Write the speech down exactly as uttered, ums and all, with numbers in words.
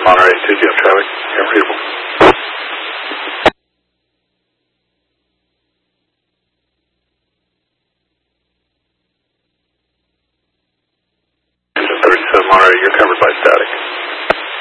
Monterey, two G M traffic, unreadable. thirty-seven Monterey, you're covered by static.